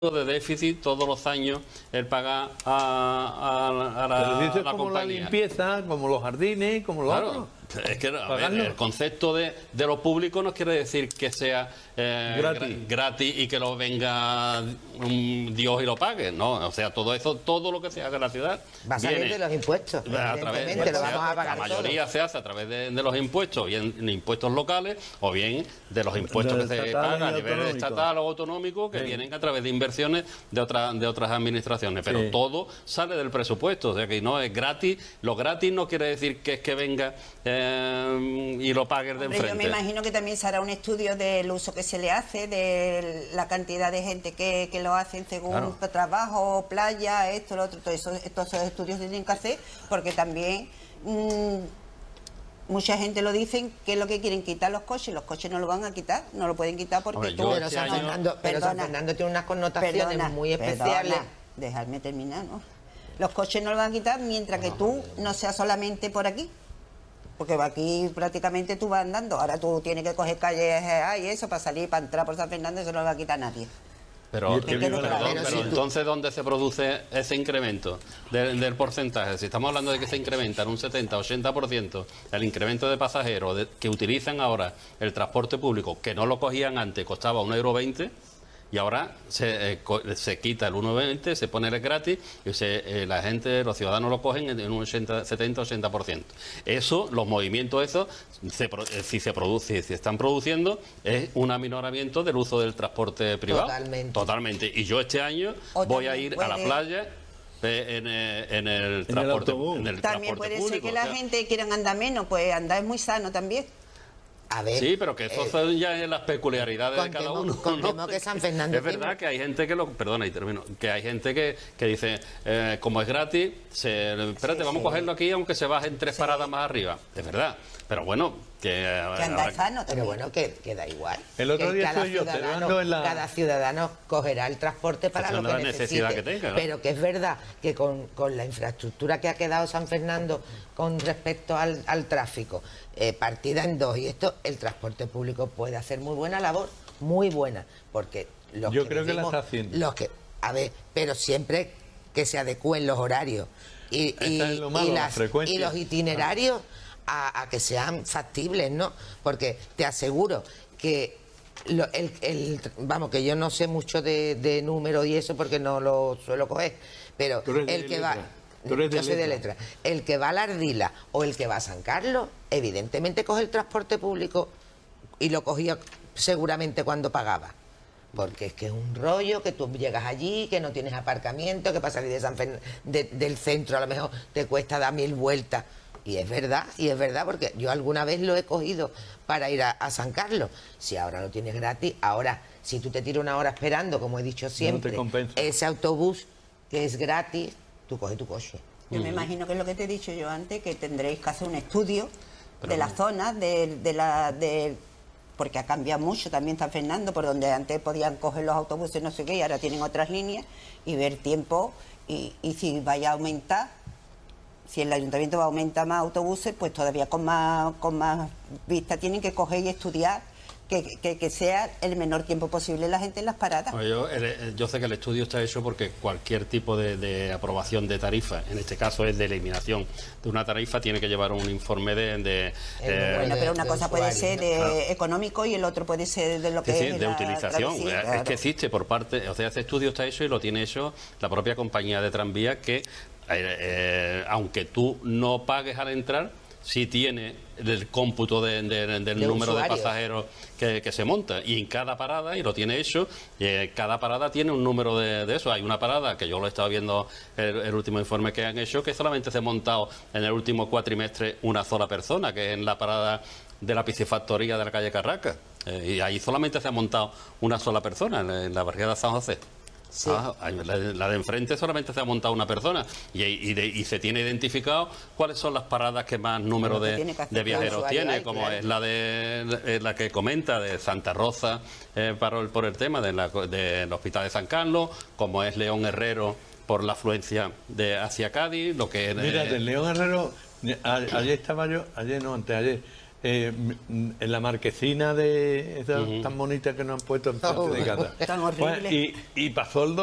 de déficit todos los años él paga a Pero dices la como compañía. la limpieza, como los jardines, como los otros. Es que a ver, el concepto de lo público no quiere decir que sea gratis y que lo venga un Dios y lo pague, ¿no? O sea, todo eso, todo lo que se haga en la ciudad va a salir de los impuestos. A través, lo vamos a pagar la mayoría todo. se hace a través de los impuestos, bien en impuestos locales o bien de los impuestos que se pagan a nivel estatal o autonómico, que vienen a través de inversiones de otras administraciones, pero todo sale del presupuesto, o sea que no es gratis. Lo gratis no quiere decir que es que venga y lo pagues de enfrente. Yo me imagino que también se hará un estudio del uso que se le hace, de la cantidad de gente que lo hacen según trabajo, playa, esto, lo otro, todo eso, todos esos estudios se tienen que hacer, porque también mucha gente lo dicen que es lo que quieren quitar los coches no lo van a quitar, no lo pueden quitar porque Hombre, Pero San Fernando tiene unas connotaciones muy especiales. Dejarme terminar, ¿no? Los coches no lo van a quitar mientras que tú no seas solamente por aquí. Porque aquí prácticamente tú vas andando. Ahora tú tienes que coger calles y eso para salir, para entrar por San Fernando, eso no lo va a quitar nadie. Pero si entonces, ¿dónde se produce ese incremento del porcentaje? Si estamos hablando de que se incrementa en un 70-80% el incremento de pasajeros que utilizan ahora el transporte público, que no lo cogían antes, costaba 1,20 €, y ahora se quita el 1,20, se pone el gratis y la gente, los ciudadanos lo cogen en un 70-80%. Eso, los movimientos esos, si se están produciendo, es un aminoramiento del uso del transporte privado. Totalmente. Y yo este año voy a ir a la playa en el transporte público. También puede ser que la gente quiera andar menos, pues andar es muy sano también. A ver, sí, pero que eso son ya las peculiaridades de cada uno. Contemos que San Fernando es verdad que hay gente que perdona y termino, que hay gente que dice, como es gratis, espérate, vamos a cogerlo aquí aunque se bajen 3 paradas más arriba. Es verdad, pero bueno, que anda sano, pero bueno, que da igual. El otro día estoy yo observando cada ciudadano cogerá el transporte para lo que necesite, necesidad que tenga, ¿no? Pero que es verdad que con la infraestructura que ha quedado San Fernando con respecto al tráfico, partida en dos, y esto, el transporte público puede hacer muy buena labor, muy buena, porque yo creo que la está haciendo. Pero siempre que se adecúen los horarios y los itinerarios a que sean factibles, ¿no? Porque te aseguro que vamos, que yo no sé mucho de números y eso porque no lo suelo coger, pero el que va... Yo soy de letra. El que va a la Ardila o el que va a San Carlos, evidentemente coge el transporte público y lo cogía seguramente cuando pagaba. Porque es que es un rollo, que tú llegas allí, que no tienes aparcamiento, que para salir del centro a lo mejor te cuesta dar 1000 vueltas. Y es verdad porque yo alguna vez lo he cogido para ir a San Carlos. Si ahora lo tienes gratis, ahora si tú te tiras una hora esperando, como he dicho siempre, ese autobús que es gratis, tú coges tu coche. Yo me imagino que es lo que te he dicho yo antes, que tendréis que hacer un estudio de la zona, porque ha cambiado mucho también San Fernando, por donde antes podían coger los autobuses no sé qué, y ahora tienen otras líneas, y ver tiempo, y si vaya a aumentar, si el ayuntamiento va a aumentar más autobuses, pues todavía con más vista tienen que coger y estudiar que sea el menor tiempo posible la gente en las paradas. Bueno, yo sé que el estudio está hecho porque cualquier tipo de aprobación de tarifa, en este caso es de eliminación de una tarifa, tiene que llevar un informe bueno, pero una cosa puede ser económico y el otro puede ser de lo que es de utilización. Claro. Es que existe por parte, o sea, ese estudio está hecho y lo tiene hecho la propia compañía de tranvía que aunque tú no pagues al entrar, sí tiene el cómputo del número de pasajeros que se monta, y en cada parada, y lo tiene hecho, cada parada tiene un número de eso. Hay una parada que yo lo he estado viendo el último informe que han hecho, que solamente se ha montado en el último cuatrimestre una sola persona, que es en la parada de la piscifactoría de la calle Carracas, y ahí solamente se ha montado una sola persona en la barriada San José. Sí. La de enfrente solamente se ha montado una persona y se tiene identificado cuáles son las paradas que más número de viajeros tiene, como es la que comenta de Santa Rosa por el tema del Hospital de San Carlos, como es León Herrero por la afluencia hacia Cádiz, lo que mira, del León Herrero, ayer estaba yo, anteayer, en la marquesina de esa tan bonita que nos han puesto enfrente de casa. Tan horrible. Y pasó el